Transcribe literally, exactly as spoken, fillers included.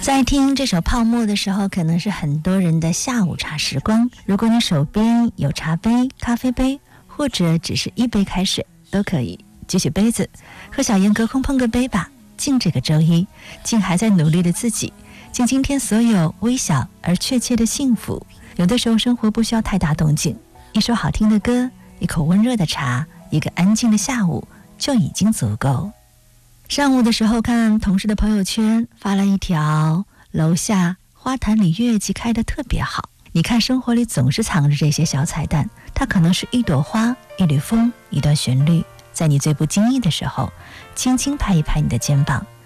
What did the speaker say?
在听这首《泡沫》的时候，可能是很多人的下午茶时光。如果你手边有茶杯、咖啡杯，或者只是一杯开水，都可以举起杯子，和小严隔空碰个杯吧。敬这个周一，敬还在努力的自己，敬今天所有微小而确切的幸福。有的时候生活不需要太大动静，一首好听的歌，一口温热的茶，一个安静的下午就已经足够。上午的时候看同事的朋友圈，发了一条楼下花坛里月季开得特别好。你看生活里总是藏着这些小彩蛋，它可能是一朵花，一缕风，一段旋律，在你最不经意的时候轻轻拍一拍你的肩膀，